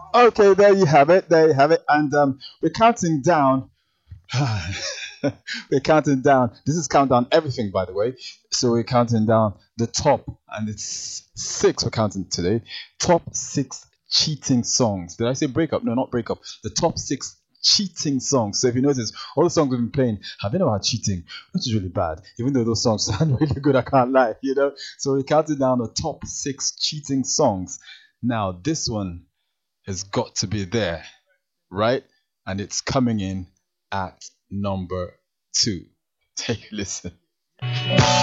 Okay, there you have it. There you have it. And we're counting down. We're counting down. This is countdown everything, by the way. So we're counting down the top, and it's six. We're counting today. Top six cheating songs. Did I say breakup? No, not breakup. The top six cheating songs. So if you notice, all the songs we've been playing have been about cheating, which is really bad. Even though those songs sound really good, I can't lie. So we're counting down the top six cheating songs. Now this one has got to be there, right? And it's coming in at number two. Take a listen.